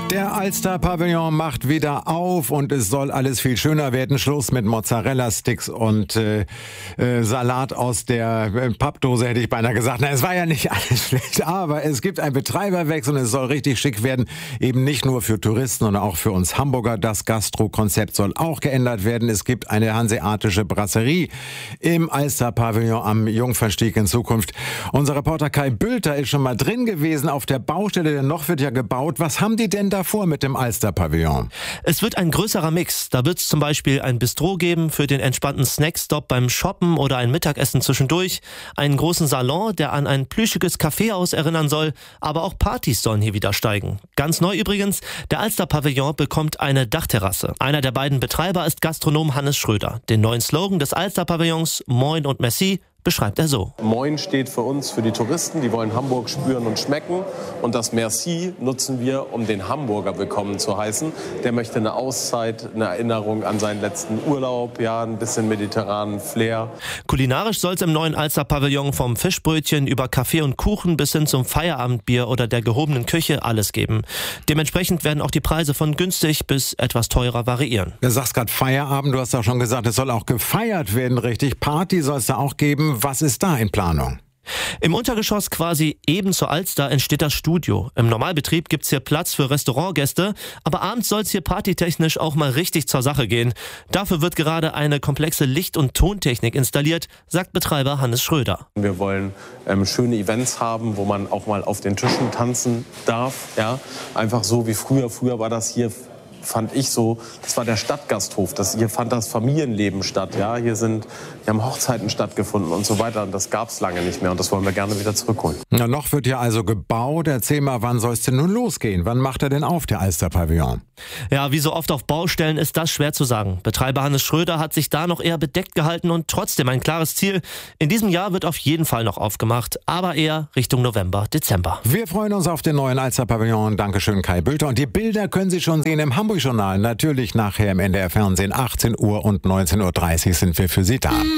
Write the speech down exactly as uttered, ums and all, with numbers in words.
Der Alster-Pavillon macht wieder auf und es soll alles viel schöner werden. Schluss mit Mozzarella-Sticks und äh, äh, Salat aus der äh, Pappdose, hätte ich beinahe gesagt. Na, es war ja nicht alles schlecht, aber es gibt einen Betreiberwechsel und es soll richtig schick werden. Eben nicht nur für Touristen, sondern auch für uns Hamburger. Das Gastro-Konzept soll auch geändert werden. Es gibt eine hanseatische Brasserie im Alster-Pavillon am Jungfernstieg in Zukunft. Unser Reporter Kai Bülter ist schon mal drin gewesen auf der Baustelle, denn noch wird ja gebaut. Was haben die denn da vor mit dem Alster-Pavillon? Es wird ein größerer Mix. Da wird es zum Beispiel ein Bistro geben für den entspannten Snackstop beim Shoppen oder ein Mittagessen zwischendurch, einen großen Salon, der an ein plüschiges Kaffeehaus erinnern soll, aber auch Partys sollen hier wieder steigen. Ganz neu übrigens, der Alster-Pavillon bekommt eine Dachterrasse. Einer der beiden Betreiber ist Gastronom Hannes Schröder. Den neuen Slogan des Alster-Pavillons, Moin und Merci, beschreibt er so. Moin steht für uns für die Touristen, die wollen Hamburg spüren und schmecken. Und das Merci nutzen wir, um den Hamburger willkommen zu heißen. Der möchte eine Auszeit, eine Erinnerung an seinen letzten Urlaub, ja, ein bisschen mediterranen Flair. Kulinarisch soll es im neuen Alster-Pavillon vom Fischbrötchen über Kaffee und Kuchen bis hin zum Feierabendbier oder der gehobenen Küche alles geben. Dementsprechend werden auch die Preise von günstig bis etwas teurer variieren. Du sagst gerade Feierabend, du hast auch schon gesagt, es soll auch gefeiert werden, richtig? Party soll es da auch geben. Was ist da in Planung? Im Untergeschoss quasi eben zur Alster entsteht das Studio. Im Normalbetrieb gibt's hier Platz für Restaurantgäste, aber abends soll's hier partytechnisch auch mal richtig zur Sache gehen. Dafür wird gerade eine komplexe Licht- und Tontechnik installiert, sagt Betreiber Hannes Schröder. Wir wollen ähm, schöne Events haben, wo man auch mal auf den Tischen tanzen darf. Ja? Einfach so wie früher. Früher war das hier, fand ich so, das war der Stadtgasthof. Das, hier fand das Familienleben statt. Ja? Hier, sind, hier haben Hochzeiten stattgefunden und so weiter. Und das gab es lange nicht mehr und das wollen wir gerne wieder zurückholen. Na, noch wird ja also gebaut. Erzähl mal, wann soll es denn nun losgehen? Wann macht er denn auf, der Alster-Pavillon? Ja, wie so oft auf Baustellen ist das schwer zu sagen. Betreiber Hannes Schröder hat sich da noch eher bedeckt gehalten und trotzdem ein klares Ziel. In diesem Jahr wird auf jeden Fall noch aufgemacht, aber eher Richtung November, Dezember. Wir freuen uns auf den neuen Alster-Pavillon. Dankeschön, Kai Bülter. Und die Bilder können Sie schon sehen im Hamburg-Journal. Natürlich nachher im N D R-Fernsehen. achtzehn Uhr und neunzehn Uhr dreißig sind wir für Sie da.